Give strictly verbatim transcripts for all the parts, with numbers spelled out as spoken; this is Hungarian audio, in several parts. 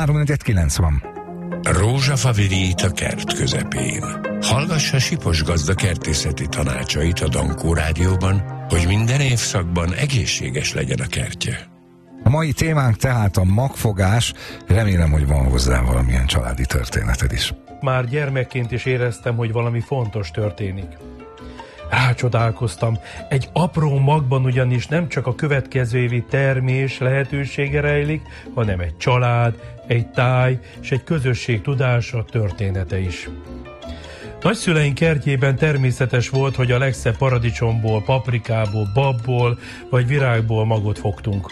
három negyven kilenc van. Rózsafa virít a kert közepén. Hallgassa Sipos gazda kertészeti tanácsait a Dankó Rádióban, hogy minden évszakban egészséges legyen a kertje. A mai témánk tehát a magfogás. Remélem, hogy van hozzá valamilyen családi történeted is. Már gyermekként is éreztem, hogy valami fontos történik. Rácsodálkoztam. Egy apró magban ugyanis nem csak a következő évi termés lehetősége rejlik, hanem egy család, egy táj és egy közösség tudása, története is. Nagyszüleink kertjében természetes volt, hogy a legszebb paradicsomból, paprikából, babból vagy virágból magot fogtunk.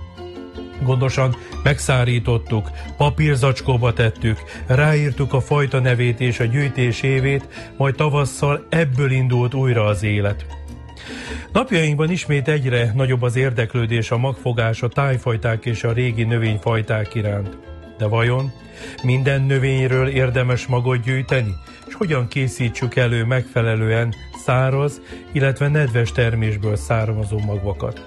Gondosan megszárítottuk, papírzacskóba tettük, ráírtuk a fajta nevét és a gyűjtés évét, majd tavasszal ebből indult újra az élet. Napjainkban ismét egyre nagyobb az érdeklődés a magfogás, a tájfajták és a régi növényfajták iránt. De vajon minden növényről érdemes magot gyűjteni? És hogyan készítsük elő megfelelően száraz, illetve nedves termésből származó magvakat?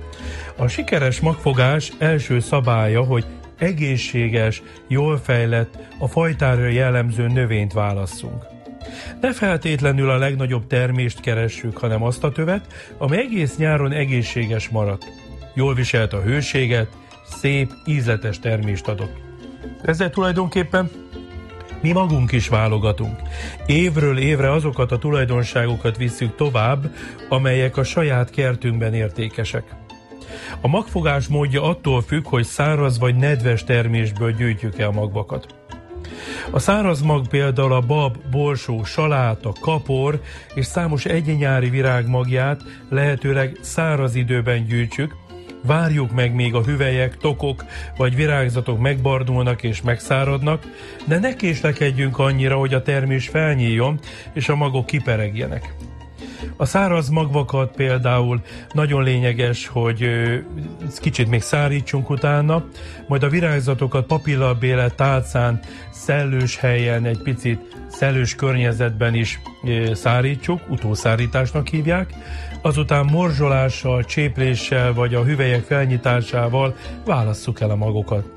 A sikeres magfogás első szabálya, hogy egészséges, jól fejlett, a fajtára jellemző növényt válasszunk. Ne feltétlenül a legnagyobb termést keressük, hanem azt a tövet, ami egész nyáron egészséges maradt. Jól viselt a hőséget, szép, ízletes termést adott. Ezzel tulajdonképpen mi magunk is válogatunk. Évről évre azokat a tulajdonságokat visszük tovább, amelyek a saját kertünkben értékesek. A magfogás módja attól függ, hogy száraz vagy nedves termésből gyűjtjük-e a magvakat. A száraz mag például a bab, borsó, saláta, kapor és számos egyenyári virág magját lehetőleg száraz időben gyűjtsük, várjuk meg, még a hüvelyek, tokok vagy virágzatok megbardulnak és megszáradnak, de ne késlekedjünk annyira, hogy a termés felnyíljon és a magok kiperegjenek. A száraz magvakat például nagyon lényeges, hogy kicsit még szárítsunk utána, majd a virágzatokat papillabéle tálcán, szellős helyen, egy picit szellős környezetben is szárítsuk, utószárításnak hívják, azután morzsolással, csépléssel vagy a hüvelyek felnyitásával válasszuk el a magokat.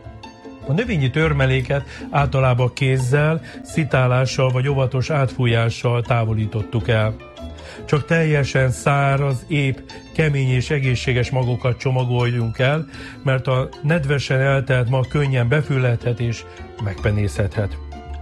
A növényi törmeléket általában kézzel, szitálással vagy óvatos átfújással távolítottuk el. Csak teljesen száraz, épp, kemény és egészséges magokat csomagoljunk el, mert a nedvesen eltelt mag könnyen befülledhet és megpenészedhet.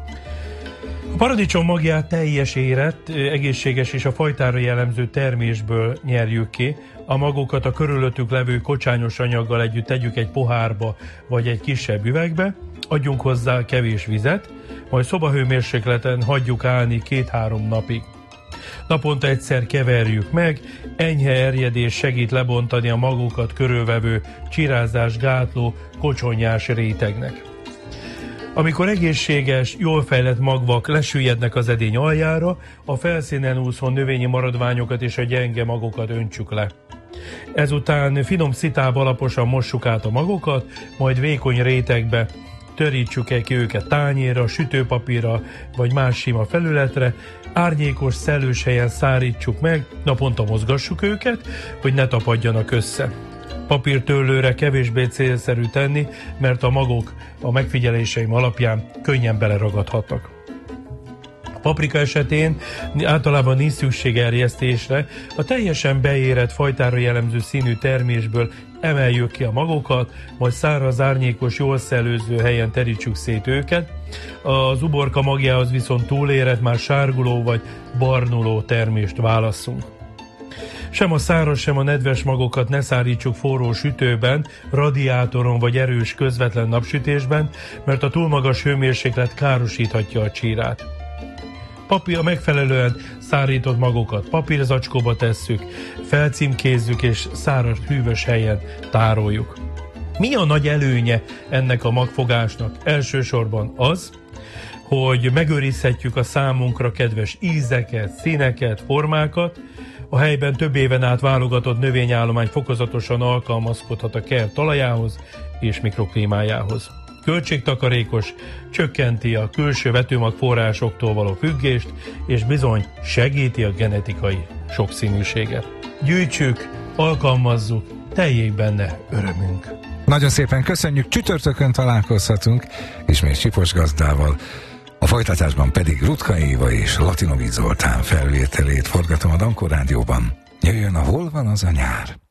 A paradicsom magját teljes érett, egészséges és a fajtára jellemző termésből nyerjük ki. A magokat a körülöttük levő kocsányos anyaggal együtt tegyük egy pohárba vagy egy kisebb üvegbe, adjunk hozzá kevés vizet, majd szobahőmérsékleten hagyjuk állni két-három napig. Naponta egyszer keverjük meg, enyhe erjedés segít lebontani a magokat körülvevő csirázás gátló kocsonyás rétegnek. Amikor egészséges, jól fejlett magvak lesüllyednek az edény aljára, a felszínen úszó növényi maradványokat és a gyenge magokat öntsük le. Ezután finom szitába alaposan mossuk át a magokat, majd vékony rétegbe törítsük el ki őket tányérra, sütőpapírra vagy más sima felületre, árnyékos, szellős helyen szárítsuk meg, naponta mozgassuk őket, hogy ne tapadjanak össze. Papírtőlőre kevésbé célszerű tenni, mert a magok a megfigyeléseim alapján könnyen beleragadhatnak. A paprika esetén általában nincs szükség erjesztésre, a teljesen beérett, fajtára jellemző színű termésből emeljük ki a magokat, majd száraz, árnyékos, jól szellőző helyen terítsük szét őket. Az uborka magjához viszont túlérett, már sárguló vagy barnuló termést válasszunk. Sem a száraz, sem a nedves magokat ne szárítsuk forró sütőben, radiátoron vagy erős közvetlen napsütésben, mert a túl magas hőmérséklet károsíthatja a csírát. Papír, a megfelelően szárított magokat papírzacskóba tesszük, felcímkézzük és száraz, hűvös helyen tároljuk. Mi a nagy előnye ennek a magfogásnak? Elsősorban az, hogy megőrizhetjük a számunkra kedves ízeket, színeket, formákat. A helyben több éven át válogatott növényállomány fokozatosan alkalmazkodhat a kert talajához és mikroklímájához. Költségtakarékos, csökkenti a külső vetőmagforrásoktól való függést, és bizony segíti a genetikai sokszínűséget. Gyűjtsük, alkalmazzuk, teljék benne örömünk! Nagyon szépen köszönjük, csütörtökön találkozhatunk, ismét Sipos gazdával. A folytatásban pedig Rutka Éva és Latinovic Zoltán felvételét forgatom a Dankó Rádióban. Jöjjön a Hol van az a nyár?